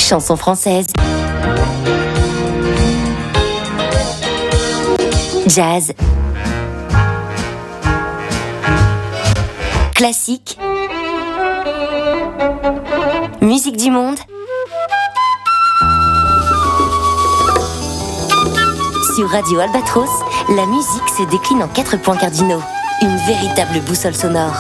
Chansons françaises. Jazz. Classique. Musique du monde. Sur Radio Albatros, la musique se décline en 4 points cardinaux. Une véritable boussole sonore.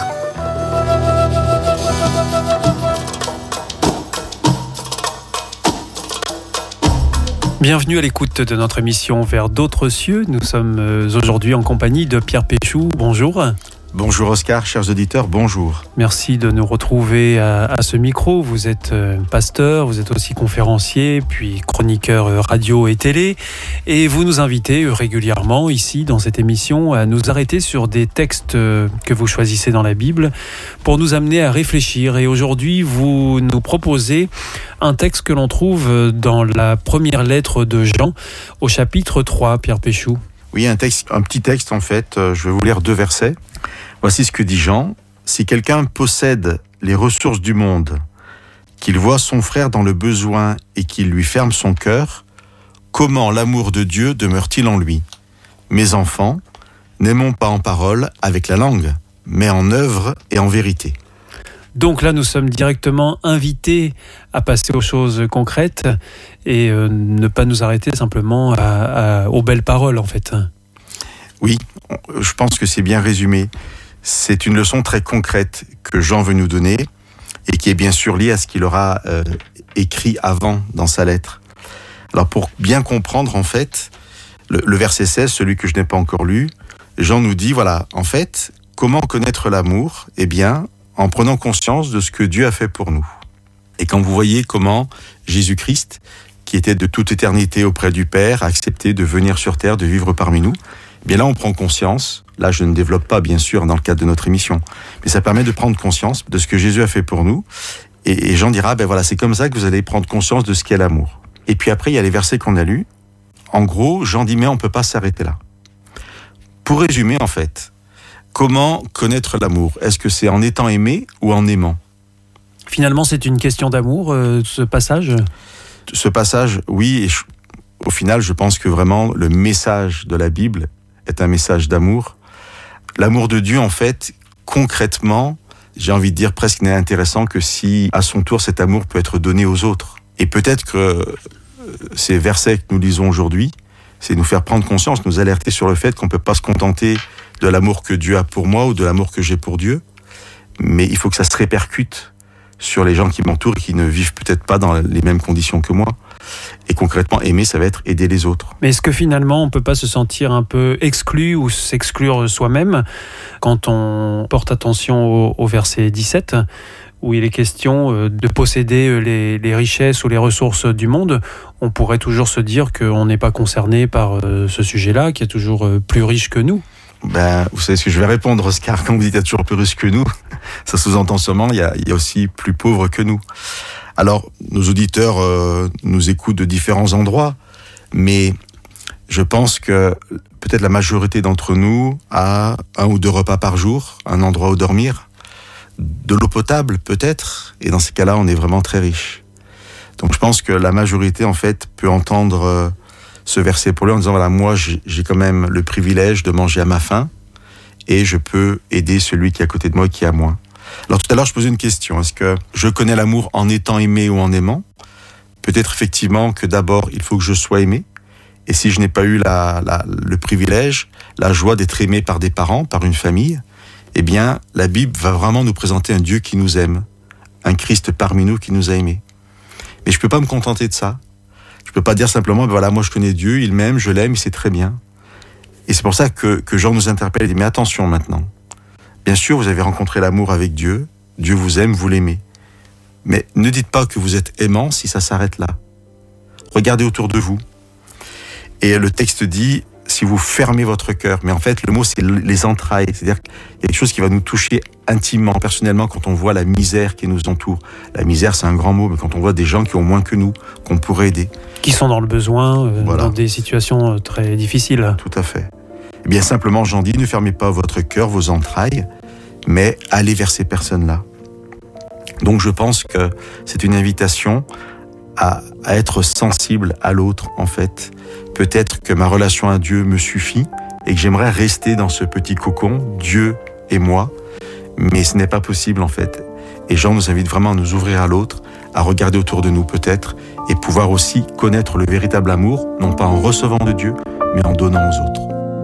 Bienvenue à l'écoute de notre émission Vers d'autres cieux. Nous sommes aujourd'hui en compagnie de Pierre Péchou. Bonjour. Bonjour Oscar, chers auditeurs, bonjour. Merci de nous retrouver à ce micro. Vous êtes pasteur, vous êtes aussi conférencier, puis chroniqueur radio et télé. Et vous nous invitez régulièrement ici, dans cette émission, à nous arrêter sur des textes que vous choisissez dans la Bible pour nous amener à réfléchir. Et aujourd'hui, vous nous proposez un texte que l'on trouve dans la première lettre de Jean, au chapitre 3, Pierre Péchou. Oui, un petit texte en fait. Je vais vous lire 2 versets. Voici ce que dit Jean. Si quelqu'un possède les ressources du monde, qu'il voit son frère dans le besoin et qu'il lui ferme son cœur, comment l'amour de Dieu demeure-t-il en lui ? Mes enfants, n'aimons pas en parole avec la langue, mais en œuvre et en vérité. Donc là, nous sommes directement invités à passer aux choses concrètes et ne pas nous arrêter simplement aux belles paroles, en fait. Oui, je pense que c'est bien résumé. C'est une leçon très concrète que Jean veut nous donner et qui est bien sûr liée à ce qu'il aura écrit avant dans sa lettre. Alors pour bien comprendre, en fait, le verset 16, celui que je n'ai pas encore lu, Jean nous dit, voilà, en fait, comment connaître l'amour ? Eh bien, en prenant conscience de ce que Dieu a fait pour nous. Et quand vous voyez comment Jésus-Christ, qui était de toute éternité auprès du Père, a accepté de venir sur terre, de vivre parmi nous, eh bien là on prend conscience, là je ne développe pas bien sûr dans le cadre de notre émission, mais ça permet de prendre conscience de ce que Jésus a fait pour nous, et Jean dira, ben voilà, c'est comme ça que vous allez prendre conscience de ce qu'est l'amour. Et puis après il y a les versets qu'on a lus, en gros Jean dit, mais on ne peut pas s'arrêter là. Pour résumer en fait, comment connaître l'amour ? Est-ce que c'est en étant aimé ou en aimant ? Finalement, c'est une question d'amour, ce passage ? Ce passage, oui, et au final, je pense que vraiment, le message de la Bible est un message d'amour. L'amour de Dieu, en fait, concrètement, j'ai envie de dire presque n'est intéressant que si, à son tour, cet amour peut être donné aux autres. Et peut-être que ces versets que nous lisons aujourd'hui, c'est nous faire prendre conscience, nous alerter sur le fait qu'on ne peut pas se contenter de l'amour que Dieu a pour moi ou de l'amour que j'ai pour Dieu, mais il faut que ça se répercute sur les gens qui m'entourent et qui ne vivent peut-être pas dans les mêmes conditions que moi. Et concrètement, aimer, ça va être aider les autres. Mais est-ce que finalement, on ne peut pas se sentir un peu exclu ou s'exclure soi-même quand on porte attention au verset 17, où il est question de posséder les richesses ou les ressources du monde? On pourrait toujours se dire qu'on n'est pas concerné par ce sujet-là, qui est toujours plus riche que nous. Vous savez ce que je vais répondre, Oscar, quand vous dites qu'il y a toujours plus riche que nous, ça sous-entend seulement il y a aussi plus pauvre que nous. Alors, nos auditeurs nous écoutent de différents endroits, mais je pense que peut-être la majorité d'entre nous a 1 ou 2 repas par jour, un endroit où dormir, de l'eau potable peut-être, et dans ces cas-là, on est vraiment très riche. Donc je pense que la majorité, en fait, peut entendre ce verset pour lui en disant, voilà, moi j'ai quand même le privilège de manger à ma faim et je peux aider celui qui est à côté de moi et qui a moins. Alors tout à l'heure je posais une question, est-ce que je connais l'amour en étant aimé ou en aimant ? Peut-être effectivement que d'abord il faut que je sois aimé, et si je n'ai pas eu le privilège, la joie d'être aimé par des parents, par une famille, eh bien la Bible va vraiment nous présenter un Dieu qui nous aime, un Christ parmi nous qui nous a aimés. Mais je ne peux pas me contenter de ça. Je ne peux pas dire simplement, voilà, moi je connais Dieu, il m'aime, je l'aime, c'est très bien. Et c'est pour ça que Jean nous interpelle et dit, mais attention maintenant. Bien sûr, vous avez rencontré l'amour avec Dieu, Dieu vous aime, vous l'aimez. Mais ne dites pas que vous êtes aimant si ça s'arrête là. Regardez autour de vous. Et le texte dit, si vous fermez votre cœur, mais en fait le mot c'est les entrailles, c'est-à-dire qu'il y a quelque chose qui va nous toucher intimement, personnellement, quand on voit la misère qui nous entoure. La misère c'est un grand mot, mais quand on voit des gens qui ont moins que nous, qu'on pourrait aider. Qui sont dans le besoin, voilà. Dans des situations très difficiles. Tout à fait. Eh bien simplement Jean dit, ne fermez pas votre cœur, vos entrailles, mais allez vers ces personnes-là. Donc je pense que c'est une invitation à être sensible à l'autre, en fait. Peut-être que ma relation à Dieu me suffit et que j'aimerais rester dans ce petit cocon, Dieu et moi, mais ce n'est pas possible, en fait. Et Jean nous invite vraiment à nous ouvrir à l'autre, à regarder autour de nous peut-être, et pouvoir aussi connaître le véritable amour, non pas en recevant de Dieu, mais en donnant aux autres.